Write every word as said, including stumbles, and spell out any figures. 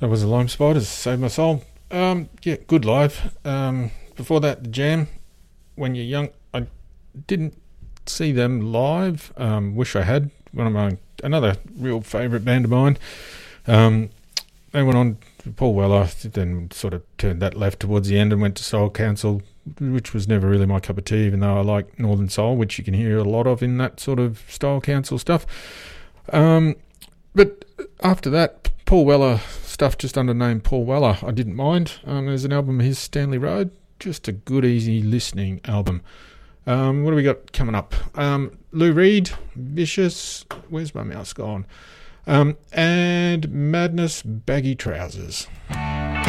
That was the Lime Spiders, Save My Soul. Um, yeah, good live. Um, before that, The Jam, When You're Young. I didn't see them live. Um, wish I had. One of my another real favourite band of mine. Um, they went on. Paul Weller then sort of turned that left towards the end and went to Soul Council, which was never really my cup of tea, even though I like Northern Soul, which you can hear a lot of in that sort of Style Council stuff. Um, but after that, Paul Weller stuff just under the name Paul Weller, I didn't mind. Um, there's an album of his, Stanley Road, just a good, easy listening album. Um, what do we got coming up? Um, Lou Reed, Vicious, where's my mouse gone? Um, and Madness, Baggy Trousers.